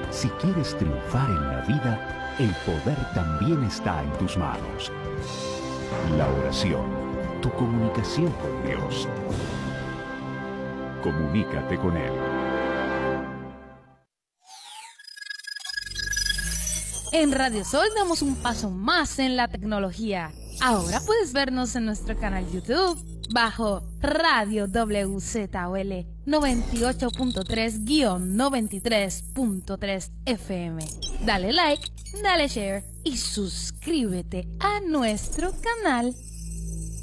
Si quieres triunfar en la vida, el poder también está en tus manos. La oración, tu comunicación con Dios. Comunícate con Él. En Radio Sol damos un paso más en la tecnología. Ahora puedes vernos en nuestro canal YouTube bajo Radio WZOL 98.3-93.3 FM. Dale like, dale share y suscríbete a nuestro canal.